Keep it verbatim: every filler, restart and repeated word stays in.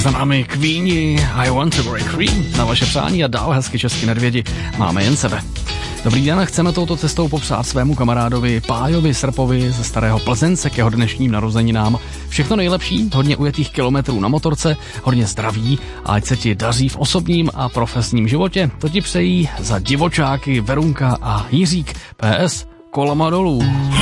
za námi Queeni, I Want to Break Free, na vaše přání a dál hezky česky Nedvědi, máme jen sebe. Dobrý den, chceme touto cestou popřát svému kamarádovi Pájovi Srpovi ze Starého Plzence k jeho dnešním narozeninám všechno nejlepší, hodně ujetých kilometrů na motorce, hodně zdraví a ať se ti daří v osobním a profesním životě. To ti přejí za divočáky Verunka a Jiřík. P S. Kolama dolů.